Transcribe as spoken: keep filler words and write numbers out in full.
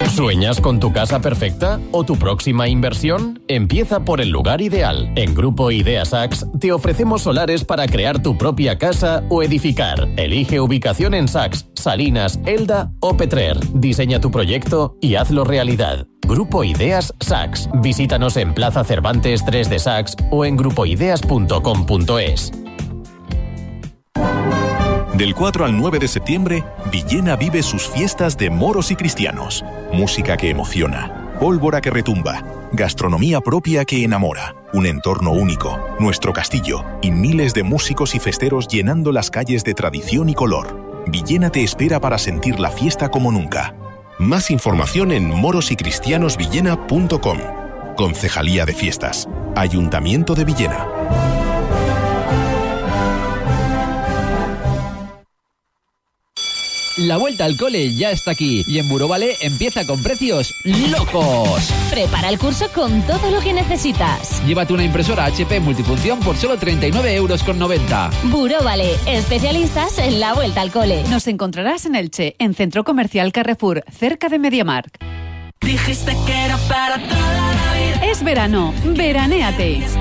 ¿Sueñas con tu casa perfecta o tu próxima inversión? Empieza por el lugar ideal. En Grupo Idea Sachs te ofrecemos solares para crear tu propia casa o edificar. Elige ubicación en Sachs, Salinas, Elda o Petrer. Diseña tu proyecto y hazlo realidad. Grupo Ideas Sachs. Visítanos en Plaza Cervantes tres de Sachs o en grupo ideas punto com punto es. Del cuatro al nueve de septiembre, Villena vive sus fiestas de moros y cristianos. Música que emociona, pólvora que retumba, gastronomía propia que enamora, un entorno único, nuestro castillo y miles de músicos y festeros llenando las calles de tradición y color. Villena te espera para sentir la fiesta como nunca. Más información en moros y cristianos villena punto com. Concejalía de Fiestas. Ayuntamiento de Villena. La vuelta al cole ya está aquí y en Burovale empieza con precios locos. Prepara el curso con todo lo que necesitas. Llévate una impresora H P multifunción por solo treinta y nueve euros con noventa. Burovale, especialistas en la vuelta al cole. Nos encontrarás en Elche, en Centro Comercial Carrefour, cerca de MediaMarkt. Dijiste que era para toda la vida. Es verano, veranéate.